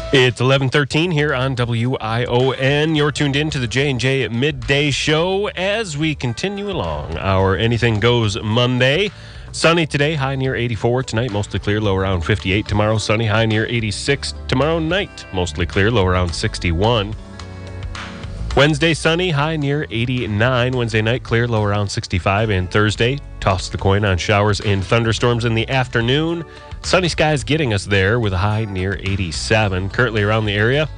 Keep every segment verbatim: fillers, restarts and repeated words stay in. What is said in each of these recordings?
It's eleven thirteen here on W I O N. You're tuned in to the J and J Midday Show as we continue along our Anything Goes Monday. Sunny today, high near eighty-four. Tonight, mostly clear, low around fifty-eight. Tomorrow, sunny, high near eighty-six. Tomorrow night, mostly clear, low around sixty-one. Wednesday, sunny, high near eighty-nine. Wednesday night, clear, low around sixty-five. And Thursday, toss the coin on showers and thunderstorms in the afternoon. Sunny skies getting us there with a high near eighty-seven. Currently around the area,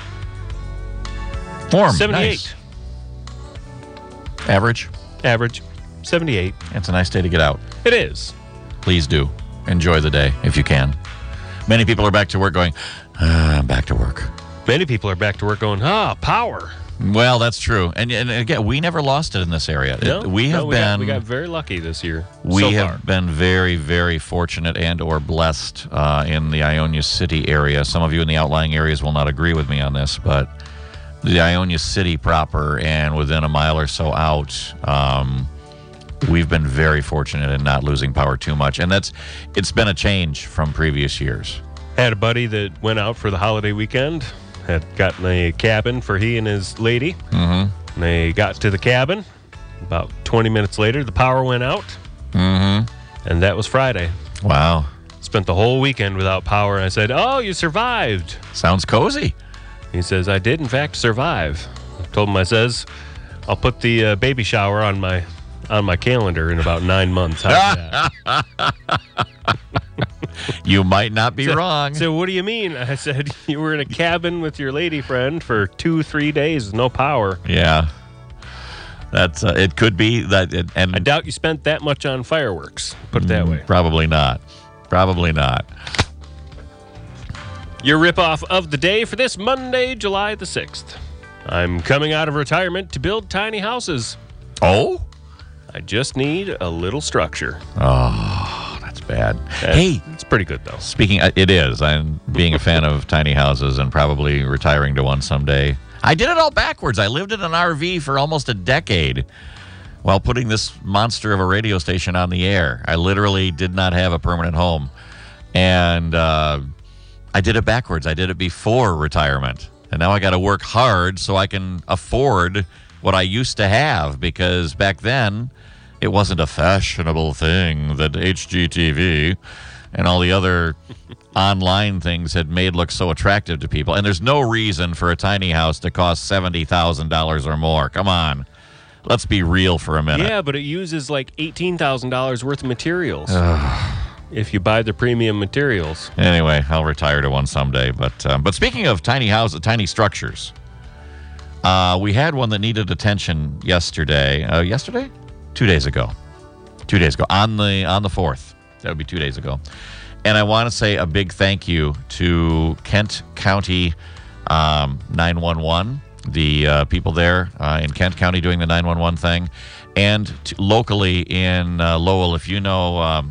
warm, seventy-eight. Nice. Average? Average, seventy-eight. It's a nice day to get out. It is. Please do. Enjoy the day if you can. Many people are back to work going, ah, I'm back to work. Many people are back to work going, ah, power. Well, that's true. And, and again, we never lost it in this area. No, it, we have no, we been... Got, we got very lucky this year. We so have far. been very, very fortunate and or blessed uh, in the Ionia City area. Some of you in the outlying areas will not agree with me on this, but the Ionia City proper and within a mile or so out, um, we've been very fortunate in not losing power too much. And that's it's been a change from previous years. Had a buddy that went out for the holiday weekend, had gotten a cabin for he and his lady. Mm-hmm. And they got to the cabin. About twenty minutes later, the power went out. Mm-hmm. And that was Friday. Wow. Spent the whole weekend without power. And I said, oh, you survived. Sounds cozy. He says, I did, in fact, survive. I told him, I says, I'll put the uh, baby shower on my on my calendar in about nine months. How's that? You might not be so, wrong. So what do you mean? I said, you were in a cabin with your lady friend for two, three days with no power. Yeah. That's uh, it could be that. It, and I doubt you spent that much on fireworks. Put it that way. Probably not. Probably not. Your ripoff of the day for this Monday, July the sixth. I'm coming out of retirement to build tiny houses. Oh? I just need a little structure. Oh, that's bad. That's, hey. It's pretty good, though. Speaking, it is. I'm being a fan of tiny houses and probably retiring to one someday. I did it all backwards. I lived in an R V for almost a decade while putting this monster of a radio station on the air. I literally did not have a permanent home. And uh, I did it backwards. I did it before retirement. And now I got to work hard so I can afford what I used to have, because back then it wasn't a fashionable thing that H G T V and all the other online things had made look so attractive to people. And there's no reason for a tiny house to cost seventy thousand dollars or more. Come on. Let's be real for a minute. Yeah, but it uses like eighteen thousand dollars worth of materials if you buy the premium materials. Anyway, I'll retire to one someday. But um, but speaking of tiny houses, tiny structures, uh, we had one that needed attention yesterday. Uh, yesterday? Two days ago. Two days ago. On the on the fourth. That would be two days ago. And I want to say a big thank you to Kent County um, nine one one, the uh, people there uh, in Kent County doing the nine one one thing, and to locally in uh, Lowell. If you know um,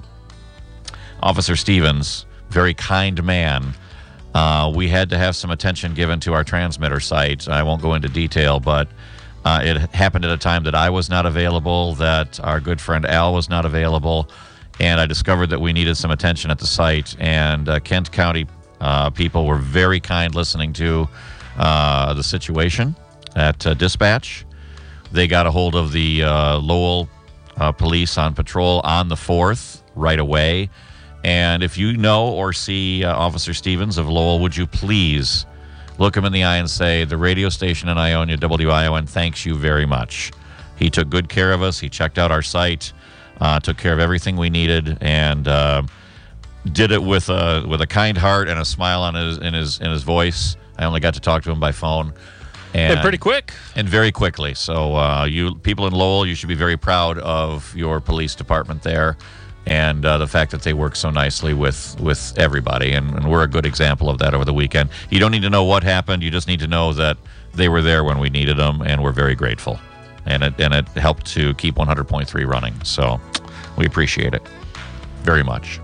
Officer Stevens, very kind man, uh, we had to have some attention given to our transmitter site. I won't go into detail, but uh, it happened at a time that I was not available, that our good friend Al was not available. And I discovered that we needed some attention at the site, and uh, Kent County uh, people were very kind listening to uh, the situation at uh, dispatch. They got a hold of the uh, Lowell uh, police on patrol on the fourth right away. And if you know or see uh, Officer Stevens of Lowell, would you please look him in the eye and say, the radio station in Ionia, W I O N, thanks you very much. He took good care of us. He checked out our site. Uh, took care of everything we needed, and uh, did it with a with a kind heart and a smile on his in his in his voice. I only got to talk to him by phone, and And pretty quick. and very quickly. So, uh, you people in Lowell, you should be very proud of your police department there, and uh, the fact that they work so nicely with with everybody. And, and we're a good example of that over the weekend. You don't need to know what happened. You just need to know that they were there when we needed them, and we're very grateful. And it and it helped to keep one hundred point three running. So we appreciate it very much.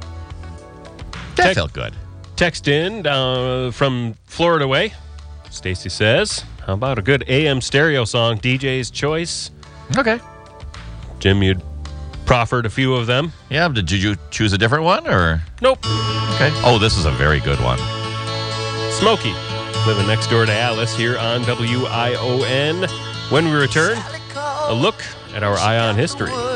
That Tech- felt good. Text in uh, from Florida way. Stacy says, how about a good A M stereo song, D J's choice? Okay. Jim, you'd proffered a few of them. Yeah, did you choose a different one, or? Nope. Okay. Oh, this is a very good one. Smokey. living next door to Alice here on W I O N. When we return, a look at our Ion history.